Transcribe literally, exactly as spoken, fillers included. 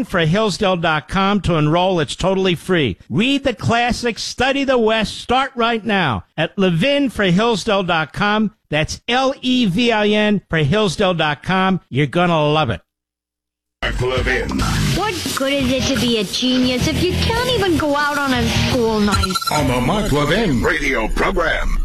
levin for hillsdale dot com to enroll. It's totally free. Read the classics, study the West. Start right now at levin for hillsdale dot com. That's L E V I N for hillsdale dot com. You're going to love it. Mark Levin. What good is it to be a genius if you can't even go out on a school night? On the Mark Levin radio program.